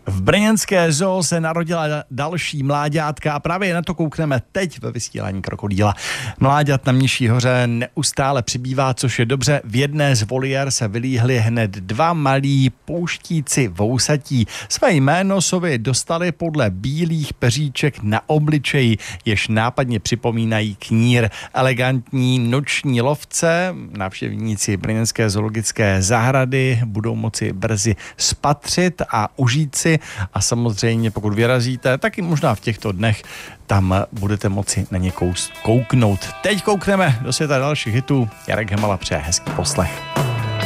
V brněnské zoo se narodila další mláďátka a právě na to koukneme teď ve vysílání Krokodýla. Mláďat na Mniší hoře neustále přibývá, což je dobře. V jedné z voliér se vylíhli hned dva malí pouštíci vousatí. Své jméno sobě dostali podle bílých peříček na obličeji, jež nápadně připomínají knír. Elegantní noční lovce, návštěvníci brněnské zoologické zahrady budou moci brzy spatřit a užít si. A samozřejmě, pokud vyrazíte, taky možná v těchto dnech tam budete moci na ně kouknout. Teď koukneme do světa dalších hitů. Jarek Hemala přeje hezký poslech.